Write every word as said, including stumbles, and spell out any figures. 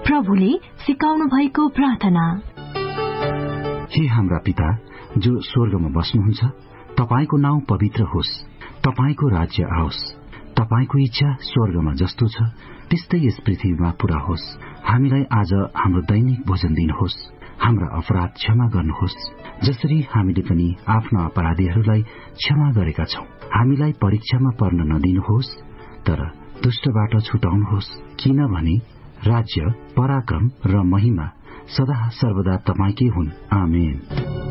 प्रभुले सिकाउनु भएको प्रार्थना। हे हाम्रा पिता जो स्वर्गमा बस्नुहुन्छ, तपाईको नाउँ पवित्र होस्, तपाईको राज्य आओस्, तपाईको इच्छा स्वर्गमा जस्तो छ त्यस्तै यस पृथ्वीमा पूरा होस्। हामीलाई आज हाम्रो दैनिक भोजन दिनुहोस्। हाम्रा अपराध क्षमा गर्नुहोस्, जसरी हामीले पनि आफ्ना अपराधीहरूलाई क्षमा गरेका छौं। हामीलाई परीक्षामा पर्न नदिनुहोस्, तर दुष्टबाट छुटाउनुहोस्, किनभने राज्य, पराक्रम र महिमा सदा सर्वदा तपाईकै हुन्। आमेन।